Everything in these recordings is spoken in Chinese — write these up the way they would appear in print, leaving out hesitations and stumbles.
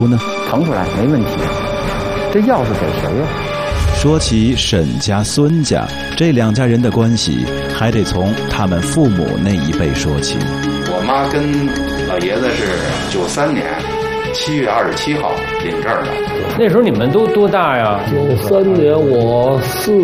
呢？腾出来没问题。这钥匙给谁呀？ 说起沈家、孙家这两家人的关系，还得从他们父母那一辈说起。 我妈跟老爷子是93年7月27号领证的。 那时候你们都多大呀 ？93年我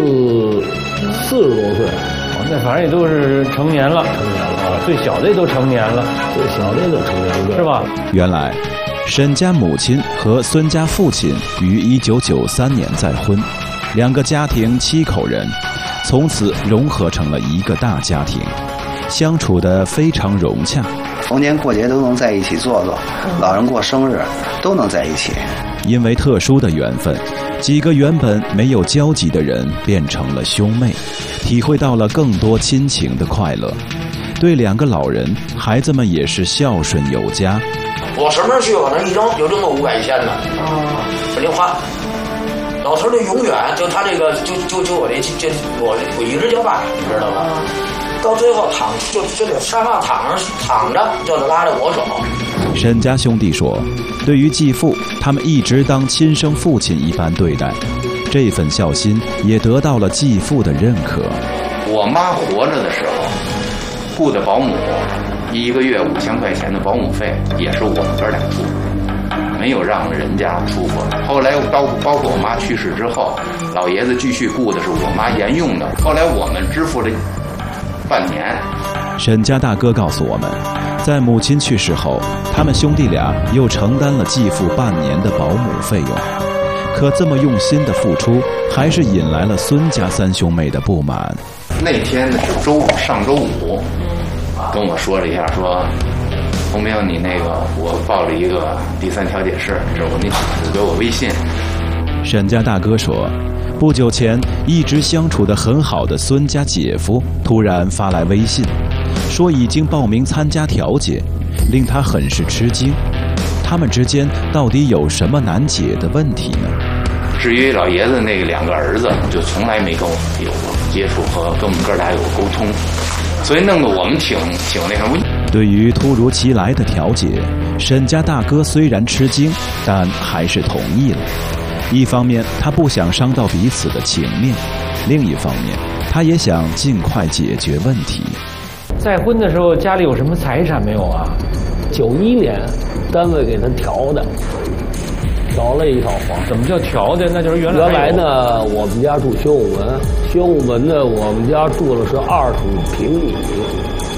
40多岁。 那反正也都是成年了，最小的也都成年了， 最小的也都成年了， 是吧？ 原来，沈家母亲和孙家父亲于1993年再婚，两个家庭7口人，从此融合成了一个大家庭，相处得非常融洽。 逢年过节都能在一起坐坐，老人过生日都能在一起。 因为特殊的缘分，几个原本没有交集的人变成了兄妹，体会到了更多亲情的快乐。对两个老人，孩子们也是孝顺有加。 我什么时候去，我那一扔就扔到500、1000的，不零花。老头儿就永远就他这个就我我一直叫爸，你知道吧？到最后就得沙发躺着，就得拉着我手。 沈家兄弟说，对于继父，他们一直当亲生父亲一般对待，这份孝心也得到了继父的认可。 我妈活着的时候，雇的保姆，1个月5000块钱的保姆费也是我们哥俩出，没有让人家出过。后来包括我妈去世之后，老爷子继续雇的是我妈沿用的。后来我们支付了半年。 沈家大哥告诉我们，在母亲去世后，他们兄弟俩又承担了继父半年的保姆费用。可这么用心的付出，还是引来了孙家3兄妹的不满。 那天是上周五，跟我说了一下，说洪明，你那个我报了一个第3调解室，这你给我微信。 沈家大哥说，不久前一直相处得很好的孙家姐夫突然发来微信，说已经报名参加调解，令他很是吃惊。他们之间到底有什么难解的问题呢？ 至于老爷子那2个儿子，就从来没跟我有过接触和跟我们哥俩有沟通，所以弄得我们挺那什么。 对于突如其来的调解，沈家大哥虽然吃惊，但还是同意了。一方面他不想伤到彼此的情面，另一方面他也想尽快解决问题。 再婚的时候家里有什么财产没有啊 ？91年单位给他调的，调了一套房。 怎么叫调的？那就是原来呢，我们家住宣武门，宣武门呢，我们家住的是25平米。